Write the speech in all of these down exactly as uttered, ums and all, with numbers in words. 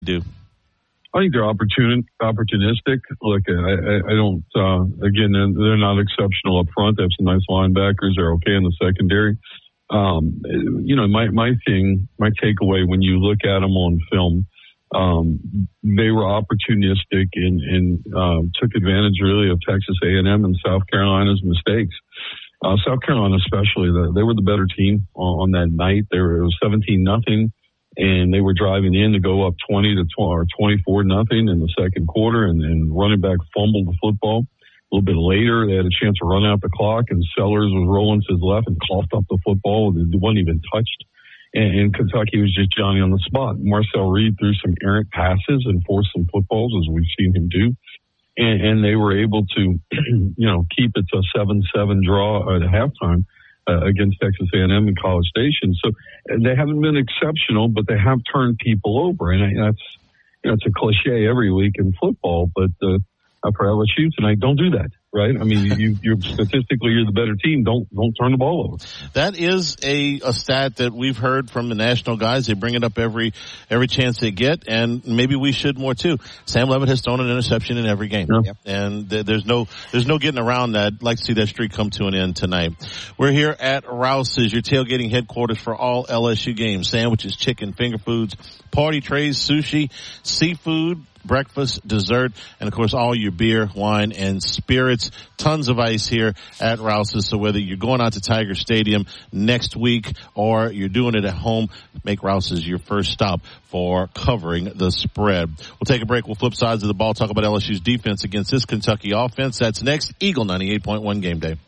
do? I think they're opportun- opportunistic. Look, I, I, I don't, uh, again, they're, they're not exceptional up front. They have some nice linebackers. They're okay in the secondary. Um, you know, my, my thing, my takeaway when you look at them on film, um, they were opportunistic and, and, um, took advantage really of Texas A and M and South Carolina's mistakes. Uh, South Carolina especially, the, they were the better team on, on that night. They were, it was seventeen nothing. And they were driving in to go up twenty to twenty or twenty-four nothing in the second quarter, and, and running back fumbled the football. A little bit later, they had a chance to run out the clock, and Sellers was rolling to his left and coughed up the football. It wasn't even touched. And, and Kentucky was just Johnny on the spot. Marcel Reed threw some errant passes and forced some footballs, as we've seen him do. And, and they were able to, you know, keep it to a seven seven draw at halftime. Uh, against Texas A and M and College Station. So they haven't been exceptional, but they have turned people over. And I, that's, you know, it's a cliche every week in football, but uh, for L S U tonight, don't do that, right? I mean, you, you're statistically, you're the better team. Don't, don't turn the ball over. That is a, a stat that we've heard from the national guys. They bring it up every, every chance they get, and maybe we should more too. Sam Levitt has thrown an interception in every game. Yeah. And th- there's no, there's no getting around that. I'd like to see that streak come to an end tonight. We're here at Rouse's, your tailgating headquarters for all L S U games. Sandwiches, chicken, finger foods, party trays, sushi, seafood, breakfast, dessert, and of course all your beer, wine, and spirits. Tons of ice here at Rouse's. So whether you're going out to Tiger Stadium next week or you're doing it at home, make Rouse's your first stop for covering the spread. We'll take a break. We'll flip sides of the ball, talk about L S U's defense against this Kentucky offense. That's next. Eagle ninety-eight point one Game Day.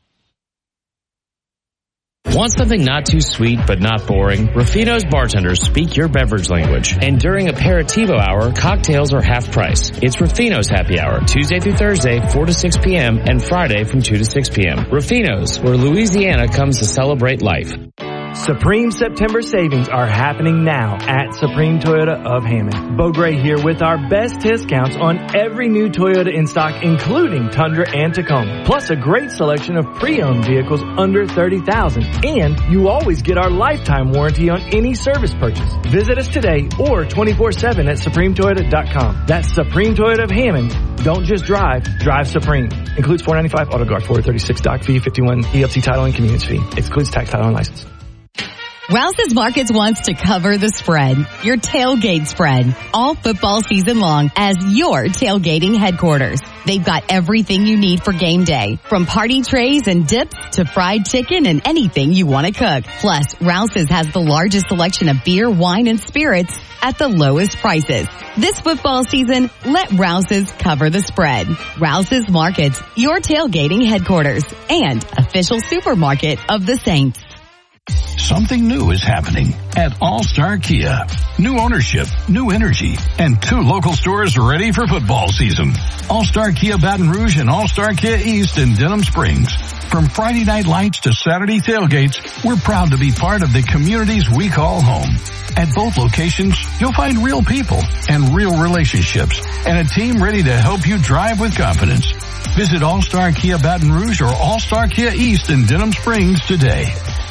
Want something not too sweet but not boring? Ruffino's bartenders speak your beverage language. And during aperitivo hour, cocktails are half price. It's Ruffino's happy hour, Tuesday through Thursday, four to six p.m. and Friday from two to six p.m. Ruffino's, where Louisiana comes to celebrate life. Supreme September savings are happening now at Supreme Toyota of Hammond. Bo Gray here with our best discounts on every new Toyota in stock, including Tundra and Tacoma. Plus a great selection of pre-owned vehicles under thirty thousand dollars. And you always get our lifetime warranty on any service purchase. Visit us today or twenty-four seven at supreme toyota dot com. That's Supreme Toyota of Hammond. Don't just drive, drive Supreme. Includes four hundred ninety-five auto guard, four hundred thirty-six doc fee, fifty-one E L T title and convenience fee. Excludes tax, title, and license. Rouse's Markets wants to cover the spread, your tailgate spread, all football season long as your tailgating headquarters. They've got everything you need for game day, from party trays and dips to fried chicken and anything you want to cook. Plus, Rouse's has the largest selection of beer, wine, and spirits at the lowest prices. This football season, let Rouse's cover the spread. Rouse's Markets, your tailgating headquarters and official supermarket of the Saints. Something new is happening at All-Star Kia. New ownership, new energy, and two local stores ready for football season. All-Star Kia Baton Rouge and All-Star Kia East in Denham Springs. From Friday night lights to Saturday tailgates, we're proud to be part of the communities we call home. At both locations, you'll find real people and real relationships and a team ready to help you drive with confidence. Visit All-Star Kia Baton Rouge or All-Star Kia East in Denham Springs today.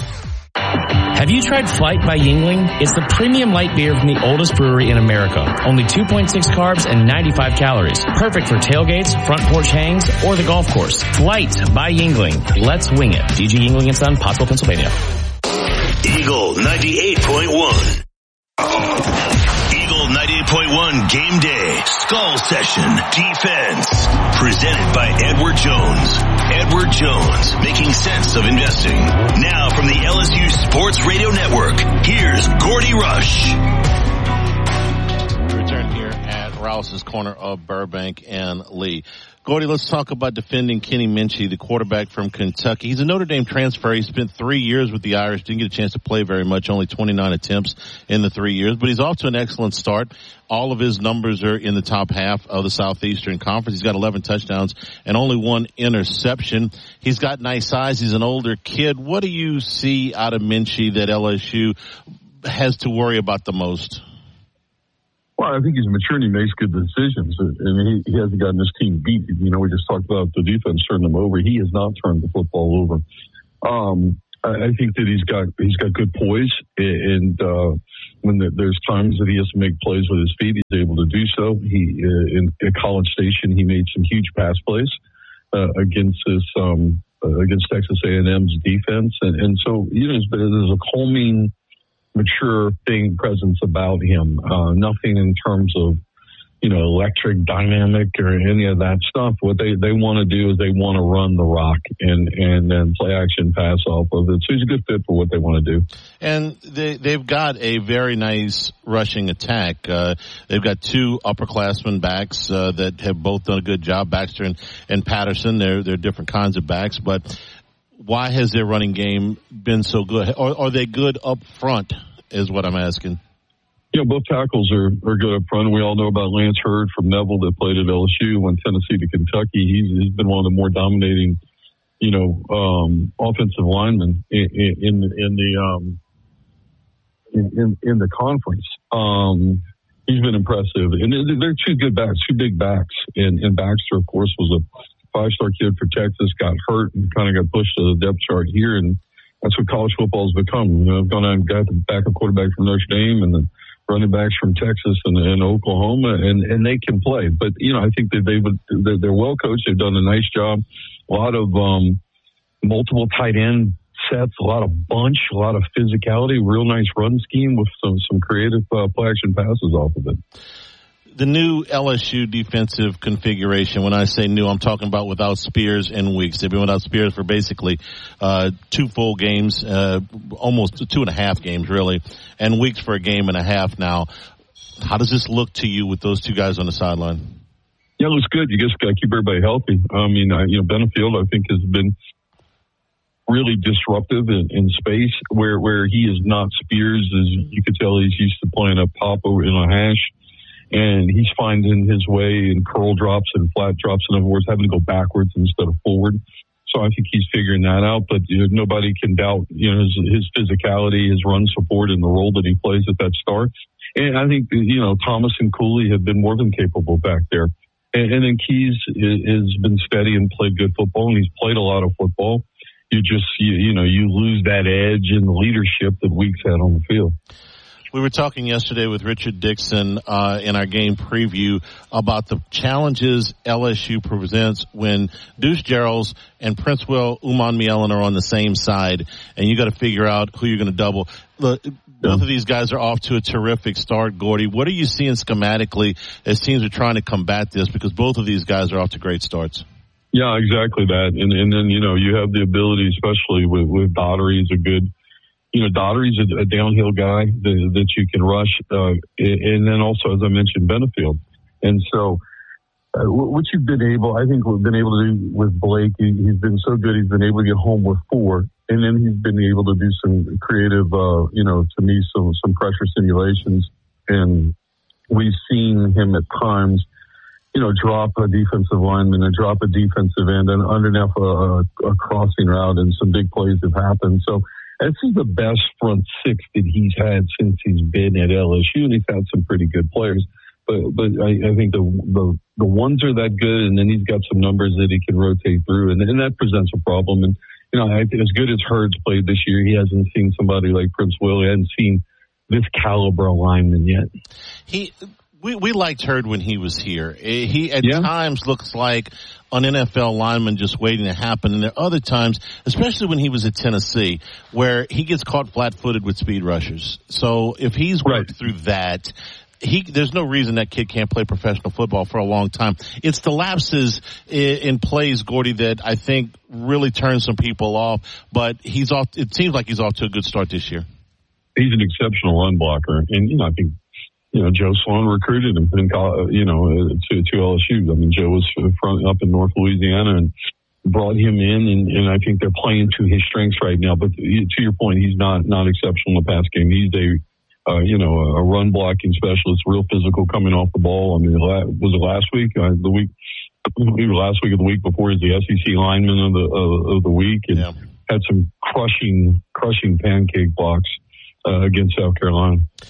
Have you tried Flight by Yuengling? It's the premium light beer from the oldest brewery in America. Only two point six carbs and ninety-five calories. Perfect for tailgates, front porch hangs, or the golf course. Flight by Yuengling. Let's wing it. D G Yuengling and Son, Pottsville, Pennsylvania. Eagle ninety-eight point one. Eagle ninety-eight point one Game Day Skull Session Defense. Presented by Edward Jones. Edward Jones, making sense of investing. Now from the L S U Sports Radio Network, here's Gordy Rush. We return here at Rouse's corner of Burbank and Lee. Gordy, let's talk about defending Kenny Minchey, the quarterback from Kentucky. He's a Notre Dame transfer. He spent three years with the Irish, didn't get a chance to play very much, only twenty-nine attempts in the three years, but he's off to an excellent start. All of his numbers are in the top half of the Southeastern Conference. He's got eleven touchdowns and only one interception. He's got nice size. He's an older kid. What do you see out of Minchey that L S U has to worry about the most? Well, I think he's mature and he makes good decisions. I mean, he, he hasn't gotten his team beat. You know, we just talked about the defense turning him over. He has not turned the football over. Um, I think that he's got he's got good poise, and uh, when the, there's times that he has to make plays with his feet, he's able to do so. He uh, in at College Station, he made some huge pass plays uh, against this um, uh, against Texas A and M's defense, and, and so you know there's a calming, mature thing presence about him. Uh, nothing in terms of you know, electric, dynamic, or any of that stuff. What they, they want to do is they want to run the rock and, and then play action pass off of it. So he's a good fit for what they want to do. And they, they've got a very nice rushing attack. Uh, they've got two upperclassmen backs uh, that have both done a good job, Baxter and, and Patterson. They're, they're different kinds of backs, but why has their running game been so good? Or are they good up front is what I'm asking. Yeah, both tackles are, are good up front. We all know about Lance Hurd from Neville that played at L S U, went Tennessee to Kentucky. He's, he's been one of the more dominating, you know, um, offensive linemen in, in, in the um, in, in, in the conference. Um, he's been impressive, and they're two good backs, two big backs. And, and Baxter, of course, was a five-star kid for Texas, got hurt and kind of got pushed to the depth chart here, and that's what college football has become. You know, I've gone out and got the backup quarterback from Notre Dame, and then running backs from Texas and, and Oklahoma, and, and they can play. But, you know, I think that they would, they're, they're well coached. They've done a nice job. A lot of um, multiple tight end sets, a lot of bunch, a lot of physicality, real nice run scheme with some, some creative uh, play action passes off of it. The new L S U defensive configuration, when I say new, I'm talking about without Spears and Weeks. They've been without Spears for basically uh, two full games, uh, almost two and a half games, really, and Weeks for a game and a half now. How does this look to you with those two guys on the sideline? Yeah, it looks good. You just got to keep everybody healthy. I mean, uh, you know, Benefield, I think, has been really disruptive in, in space where, where he is not Spears. As you could tell, he's used to playing a pop over in a hash. And he's finding his way in curl drops and flat drops. In other words, having to go backwards instead of forward. So I think he's figuring that out. But you know, nobody can doubt, you know, his, his physicality, his run support, and the role that he plays at that start. And I think, you know, Thomas and Cooley have been more than capable back there. And, and then Keys has been steady and played good football, and he's played a lot of football. You just, you, you know, you lose that edge and the leadership that Weeks had on the field. We were talking yesterday with Richard Dixon uh, in our game preview about the challenges L S U presents when Deuce Gerald's and Princewell Umanmielen are on the same side, and you got to figure out who you're going to double. Look, both of these guys are off to a terrific start, Gordy. What are you seeing schematically as teams are trying to combat this? Because both of these guys are off to great starts. Yeah, exactly that. And and then, you know, you have the ability, especially with, with Daugherty, is a good, you know, Daugherty's a, a downhill guy that, that you can rush. Uh, and then also, as I mentioned, Benefield. And so uh, what you've been able, I think we've been able to do with Blake, he, he's been so good. He's been able to get home with four. And then he's been able to do some creative, uh, you know, to me, some, some pressure simulations. And we've seen him at times, you know, drop a defensive lineman and drop a defensive end and underneath a, a crossing route, and some big plays have happened. So this is the best front six that he's had since he's been at L S U, and he's had some pretty good players. But but I, I think the, the the ones are that good, and then he's got some numbers that he can rotate through, and, and that presents a problem. And you know, I, as good as Hurd's played this year, he hasn't seen somebody like Prince Will. He hasn't seen this caliber of lineman yet. He. We, we liked Hurd when he was here. He at yeah. times looks like an N F L lineman just waiting to happen. And there are other times, especially when he was at Tennessee, where he gets caught flat-footed with speed rushers. So if he's worked right. through that, he, there's no reason that kid can't play professional football for a long time. It's the lapses in, in plays, Gordy, that I think really turn some people off. But he's off. It seems like he's off to a good start this year. He's an exceptional run blocker. And, you know, I think, you know, Joe Sloan recruited him, you know, to, to L S U. I mean, Joe was from up in North Louisiana and brought him in, and, and I think they're playing to his strengths right now. But to your point, he's not, not exceptional in the pass game. He's a, uh, you know, a run blocking specialist, real physical coming off the ball. I mean, was it last week? Uh, the week, maybe last week or the week before, he's the S E C lineman of the, uh, of the week, and yeah. had some crushing, crushing pancake blocks uh, against South Carolina.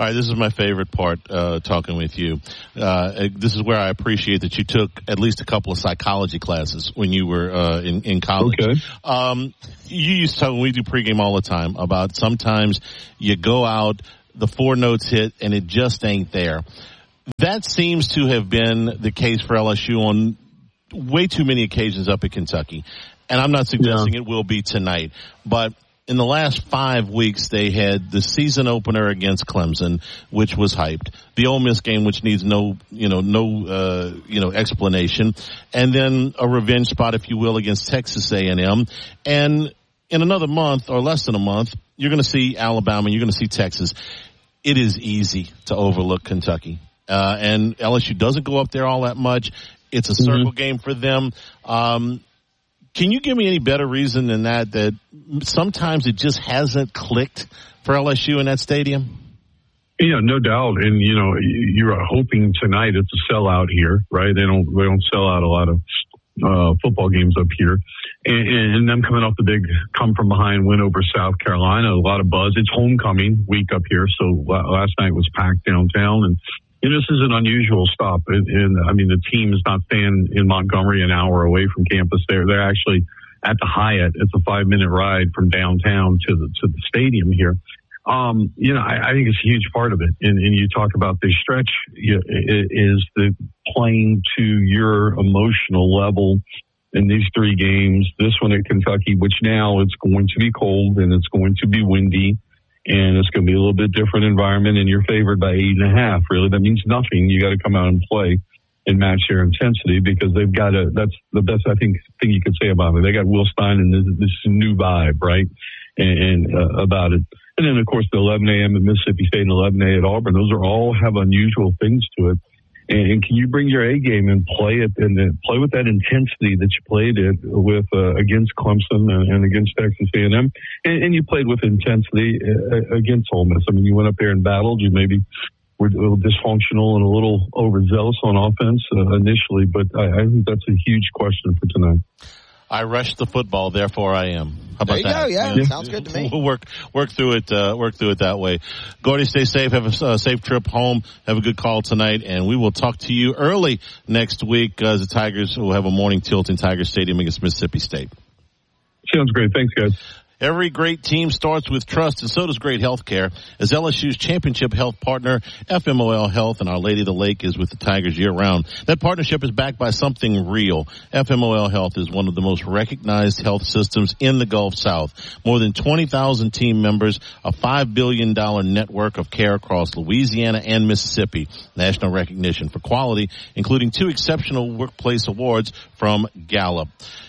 All right, this is my favorite part, uh, talking with you. Uh, this is where I appreciate that you took at least a couple of psychology classes when you were uh, in, in college. Okay. Um, you used to tell, when we do pregame all the time, about sometimes you go out, the four notes hit, and it just ain't there. That seems to have been the case for L S U on way too many occasions up at Kentucky. And I'm not suggesting yeah. it will be tonight, but in the last five weeks, they had the season opener against Clemson, which was hyped. The Ole Miss game, which needs no, you know, no, uh, you know, explanation. And then a revenge spot, if you will, against Texas A and M. And in another month or less than a month, you're going to see Alabama, you're going to see Texas. It is easy to overlook Kentucky. Uh, and L S U doesn't go up there all that much. It's a circle mm-hmm. game for them. Um, Can you give me any better reason than that, that sometimes it just hasn't clicked for L S U in that stadium? Yeah, no doubt. And, you know, you're hoping tonight it's a sellout here, right? They don't, they don't sell out a lot of, uh, football games up here. And, and them coming off the big come from behind win over South Carolina, a lot of buzz. It's homecoming week up here. So last night was packed downtown, and, and this is an unusual stop. And, and I mean, the team is not staying in Montgomery an hour away from campus. They're, they're actually at the Hyatt. It's a five minute ride from downtown to the, to the stadium here. Um, you know, I, I think it's a huge part of it. And, and you talk about the stretch you, is the playing to your emotional level in these three games. This one at Kentucky, which now it's going to be cold and it's going to be windy. And it's going to be a little bit different environment, and you're favored by eight and a half. Really, that means nothing. You got to come out and play and match their intensity, because they've got a. That's the best I think thing you could say about it. They got Will Stein and this, this new vibe, right, and, and uh, about it. And then of course the eleven a.m. at Mississippi State and eleven a.m. at Auburn. Those are all have unusual things to it. And, and can you bring your A game and play it and uh, play with that intensity that you played it with uh, against Clemson and, and against Texas A and M, and, and you played with intensity uh, against Ole Miss. I mean, you went up there and battled. You maybe were a little dysfunctional and a little overzealous on offense uh, initially, but I, I think that's a huge question for tonight. I rushed the football, therefore I am. How about there you that? go. Yeah, yeah, sounds good to me. We'll work work through it. Uh, work through it that way. Gordy, stay safe. Have a uh, safe trip home. Have a good call tonight, and we will talk to you early next week uh, as the Tigers will have a morning tilt in Tiger Stadium against Mississippi State. Sounds great. Thanks, guys. Every great team starts with trust, and so does great health care. As L S U's championship health partner, F M O L Health and Our Lady of the Lake is with the Tigers year-round. That partnership is backed by something real. F M O L Health is one of the most recognized health systems in the Gulf South. More than twenty thousand team members, a five billion dollars network of care across Louisiana and Mississippi. National recognition for quality, including two exceptional workplace awards from Gallup.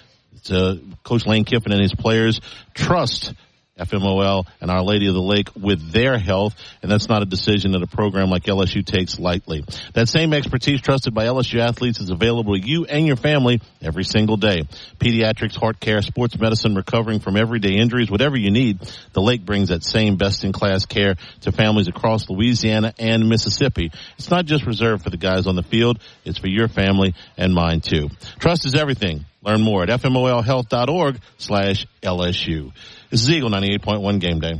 Uh, Coach Lane Kiffin and his players trust F M O L and Our Lady of the Lake with their health, and that's not a decision that a program like L S U takes lightly. That same expertise trusted by L S U athletes is available to you and your family every single day. Pediatrics, heart care, sports medicine, recovering from everyday injuries, whatever you need, the Lake brings that same best-in-class care to families across Louisiana and Mississippi. It's not just reserved for the guys on the field, it's for your family and mine too. Trust is everything. Learn more at F M O L health dot org slash L S U. This is Eagle ninety-eight point one Game Day.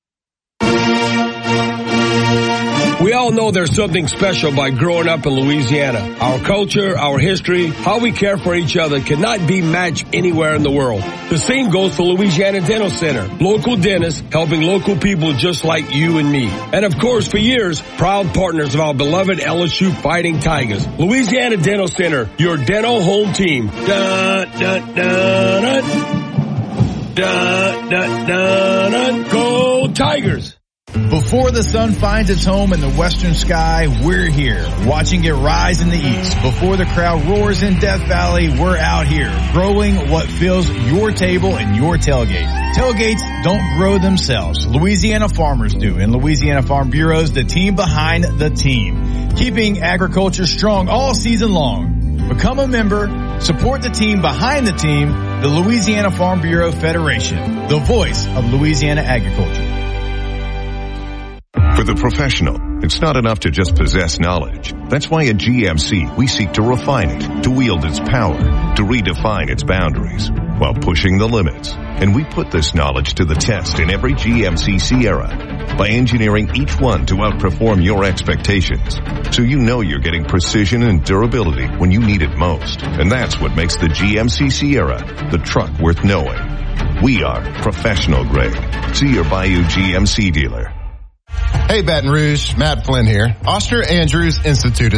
We all know there's something special by growing up in Louisiana. Our culture, our history, how we care for each other cannot be matched anywhere in the world. The same goes for Louisiana Dental Center. Local dentists helping local people just like you and me. And of course, for years, proud partners of our beloved L S U Fighting Tigers. Louisiana Dental Center, your dental home team. Da, da, da, da. Da, da, da, da. Go Tigers! Before the sun finds its home in the western sky, we're here, watching it rise in the east. Before the crowd roars in Death Valley, we're out here, growing what fills your table and your tailgate. Tailgates don't grow themselves. Louisiana farmers do, and Louisiana Farm Bureau is the team behind the team, keeping agriculture strong all season long. Become a member, support the team behind the team, the Louisiana Farm Bureau Federation, the voice of Louisiana agriculture. For the professional, it's not enough to just possess knowledge. That's why at G M C, we seek to refine it, to wield its power, to redefine its boundaries. while pushing the limits. And we put this knowledge to the test in every G M C Sierra by engineering each one to outperform your expectations. So you know you're getting precision and durability when you need it most. And that's what makes the G M C Sierra the truck worth knowing. We are professional grade. See your Bayou G M C dealer. Hey, Baton Rouge, Matt Flynn here. Oster Andrews Institute is